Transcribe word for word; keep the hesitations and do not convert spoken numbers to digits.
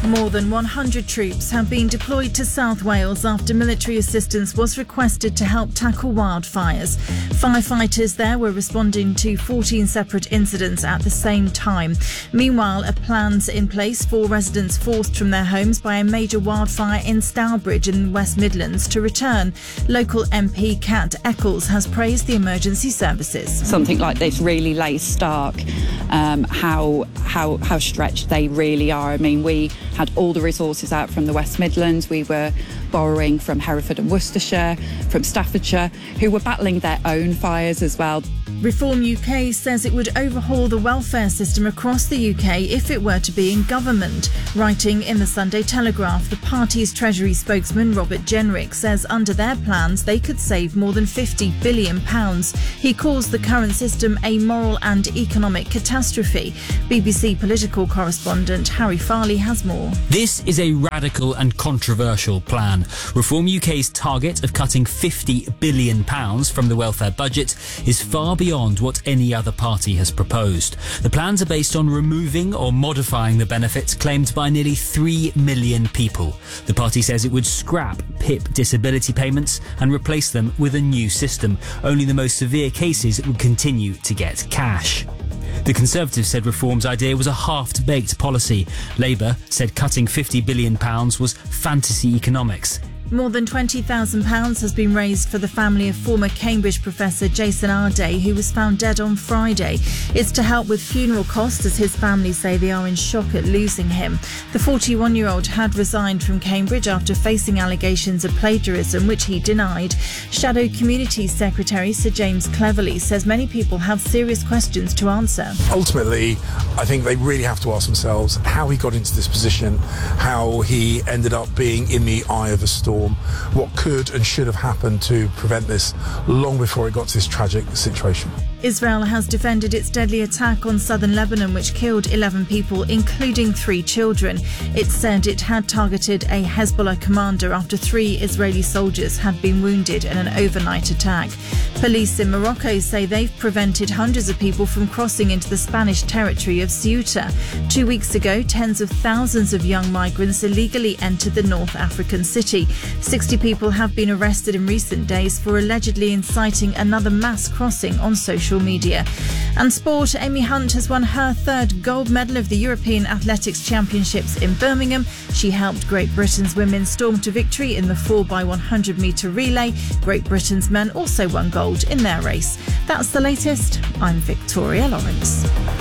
More than one hundred troops have been deployed to South Wales after military assistance was requested to help tackle wildfires. Firefighters there were responding to fourteen separate incidents at the same time. Meanwhile, a plan's in place for residents forced from their homes by a major wildfire in Stourbridge in the West Midlands to return. Local M P Kat Eccles has praised the emergency services. Something like this really lays stark um, how how how stretched they really are. I mean, we had all the resources out from the West Midlands. We were borrowing from Hereford and Worcestershire, from Staffordshire, who were battling their own fires as well. Reform U K says it would overhaul the welfare system across the U K if it were to be in government. Writing in the Sunday Telegraph, the party's Treasury spokesman Robert Jenrick says under their plans they could save more than fifty billion pounds. He calls the current system a moral and economic catastrophe. B B C political correspondent Harry Farley has more. This is a radical and controversial plan. Reform U K's target of cutting fifty billion pounds from the welfare budget is far beyond what any other party has proposed. The plans are based on removing or modifying the benefits claimed by nearly three million people. The party says it would scrap P I P disability payments and replace them with a new system. Only the most severe cases would continue to get cash. The Conservatives said Reform's idea was a half-baked policy. Labour said cutting fifty billion pounds was fantasy economics. More than twenty thousand pounds has been raised for the family of former Cambridge professor Jason Arday, who was found dead on Friday. It's to help with funeral costs, as his family say they are in shock at losing him. The forty-one-year-old had resigned from Cambridge after facing allegations of plagiarism, which he denied. Shadow Community Secretary Sir James Cleverly says many people have serious questions to answer. Ultimately, I think they really have to ask themselves how he got into this position, how he ended up being in the eye of a storm, what could and should have happened to prevent this long before it got to this tragic situation. Israel has defended its deadly attack on southern Lebanon, which killed eleven people, including three children. It said it had targeted a Hezbollah commander after three Israeli soldiers had been wounded in an overnight attack. Police in Morocco say they've prevented hundreds of people from crossing into the Spanish territory of Ceuta. Two weeks ago, tens of thousands of young migrants illegally entered the North African city. sixty people have been arrested in recent days for allegedly inciting another mass crossing on social media. And sport, Amy Hunt has won her third gold medal of the European Athletics Championships in Birmingham. She helped Great Britain's women storm to victory in the four by one hundred metre relay. Great Britain's men also won gold in their race. That's the latest. I'm Victoria Lawrence.